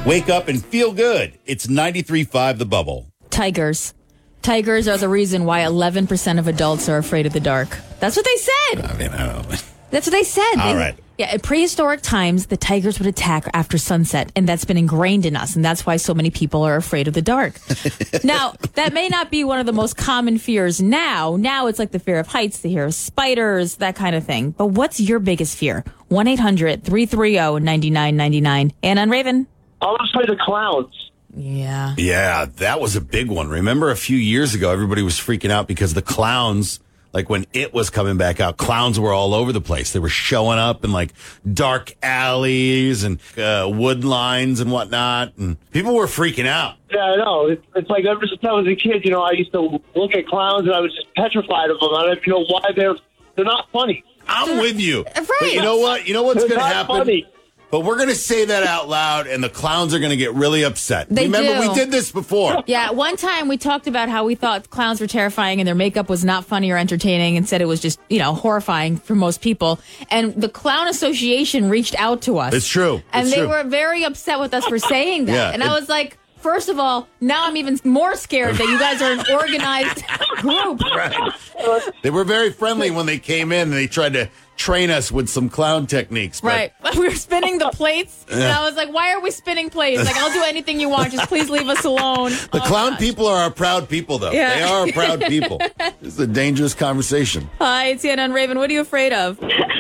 Wake up and feel good. It's 93.5 The Bubble. Tigers. Tigers are the reason why 11% of adults are afraid of the dark. That's what they said. I mean, I don't know. That's what they said. All right. Yeah, in prehistoric times, the tigers would attack after sunset, and that's been ingrained in us, and that's why so many people are afraid of the dark. Now, that may not be one of the most common fears now. Now it's like the fear of heights, the fear of spiders, that kind of thing. But what's your biggest fear? 1-800-330-9999. And on Raven. I was afraid of clowns. Yeah. Yeah, that was a big one. Remember a few years ago, everybody was freaking out because the clowns, like when It was coming back out, clowns were all over the place. They were showing up in like dark alleys and wood lines and whatnot. And people were freaking out. Yeah, I know. It's like ever since I was a kid, I used to look at clowns and I was just petrified of them. I don't know why they're not funny. I'm with you. Right. But you know what? You know what's going to happen? Funny. But we're going to say that out loud, and the clowns are going to get really upset. Remember, we did this before. Yeah, one time we talked about how we thought clowns were terrifying and their makeup was not funny or entertaining and said it was just, horrifying for most people. And the Clown Association reached out to us. It's true. And they were very upset with us for saying that. Yeah, and I was like, first of all, now I'm even more scared that you guys are an organized group. Right. They were very friendly when they came in, and they tried to train us with some clown techniques. Right. We were spinning the plates, and I was like, why are we spinning plates? Like, I'll do anything you want. Just please leave us alone. The clown people are our proud people, though. Yeah. They are our proud people. This is a dangerous conversation. Hi, it's Anna and Raven. What are you afraid of?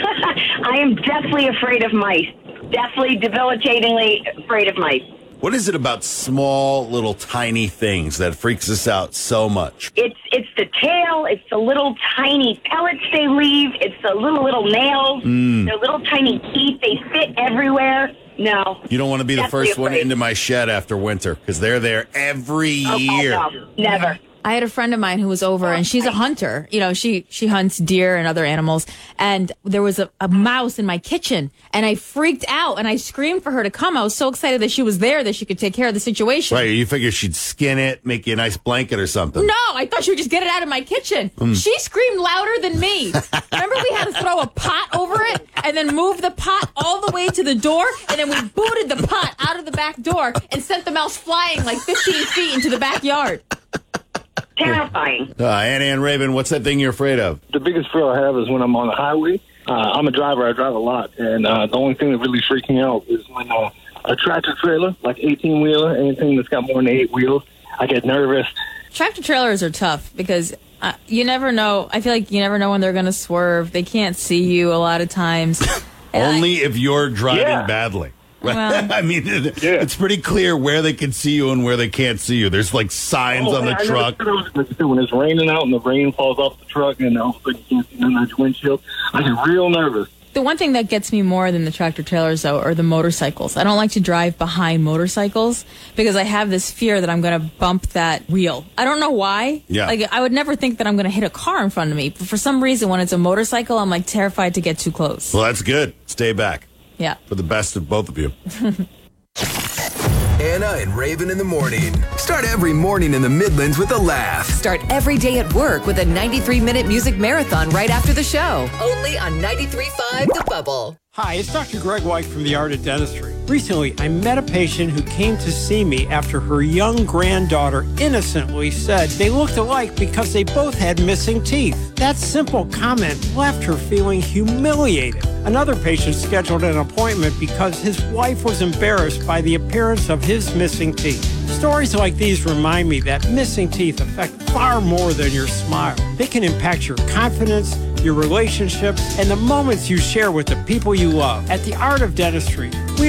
I am deathly afraid of mice. Deathly, debilitatingly afraid of mice. What is it about small, little, tiny things that freaks us out so much? It's the tail. It's the little tiny pellets they leave. It's the little nails. Their little tiny teeth. They fit everywhere. No. You don't want to be the Deathly first one afraid. into my shed after winter, because they're there every year. Oh, no. Never. I had a friend of mine who was over, and she's a hunter. She hunts deer and other animals. And there was a mouse in my kitchen, and I freaked out, and I screamed for her to come. I was so excited that she was there, that she could take care of the situation. Right, you figure she'd skin it, make you a nice blanket or something. No, I thought she would just get it out of my kitchen. She screamed louder than me. Remember, we had to throw a pot over it and then move the pot all the way to the door, and then we booted the pot out of the back door and sent the mouse flying like 15 feet into the backyard. Terrifying. Anna and Raven, what's that thing you're afraid of? The biggest fear I have is when I'm on the highway. I'm a driver. I drive a lot. And the only thing that really freaks me out is when a tractor trailer, like 18-wheeler, anything that's got more than 8 wheels, I get nervous. Tractor trailers are tough because you never know. I feel like you never know when they're going to swerve. They can't see you a lot of times. Only if you're driving Yeah. badly. Well, I mean, it's pretty clear where they can see you and where they can't see you. There's like signs on the truck. When it's raining out and the rain falls off the truck and all of a sudden you can't see under the windshield, I get real nervous. the one thing that gets me more than the tractor trailers, though, are the motorcycles. I don't like to drive behind motorcycles because I have this fear that I'm going to bump that wheel. I don't know why. Yeah. Like, I would never think that I'm going to hit a car in front of me. But for some reason, when it's a motorcycle, I'm, like, terrified to get too close. Well, that's good. Stay back. Yeah. For the best of both of you. Anna and Raven in the morning. Start every morning in the Midlands with a laugh. Start every day at work with a 93-minute music marathon right after the show. Only on 93.5 The Bubble. Hi, it's Dr. Greg White from The Art of Dentistry. Recently, I met a patient who came to see me after her young granddaughter innocently said they looked alike because they both had missing teeth. That simple comment left her feeling humiliated. Another patient scheduled an appointment because his wife was embarrassed by the appearance of his missing teeth. Stories like these remind me that missing teeth affect far more than your smile. They can impact your confidence, your relationships, and the moments you share with the people you love. At The Art of Dentistry, we